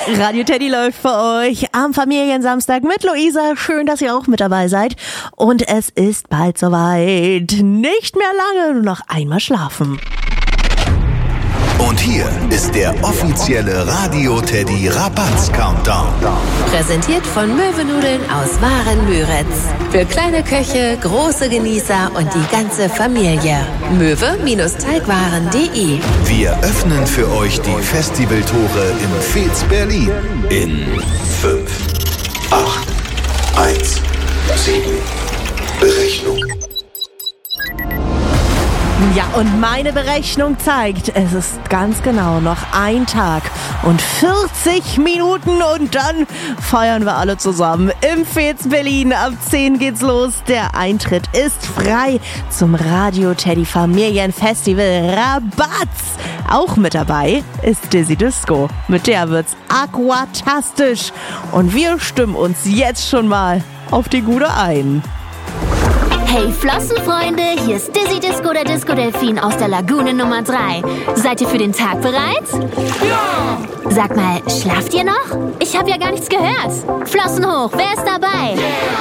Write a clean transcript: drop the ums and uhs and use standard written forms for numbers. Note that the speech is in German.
Radio Teddy läuft für euch am Familiensamstag mit Luisa. Schön, dass ihr auch mit dabei seid. Und es ist bald soweit. Nicht mehr lange, nur noch einmal schlafen. Und hier ist der offizielle Radio Teddy Rabatz-Countdown. Präsentiert von Möwenudeln aus Waren-Müritz. Für kleine Köche, große Genießer und die ganze Familie. Möwe-Teigwaren.de. Wir öffnen für euch die Festivaltore im Fez Berlin. In 5, 8, 1, 7. Berechnung. Ja, und meine Berechnung zeigt, es ist ganz genau noch ein Tag und 40 Minuten und dann feiern wir alle zusammen im Fez Berlin. Ab 10 geht's los. Der Eintritt ist frei zum Radio Teddy Familienfestival Rabatz. Auch mit dabei ist Dizzy Disco. Mit der wird's aquatastisch. Und wir stimmen uns jetzt schon mal auf die Gute ein. Hey Flossenfreunde, hier ist Dizzy Disco, der Disco-Delfin aus der Lagune Nummer 3. Seid ihr für den Tag bereit? Ja! Sag mal, schlaft ihr noch? Ich habe ja gar nichts gehört. Flossen hoch, wer ist dabei? Yeah.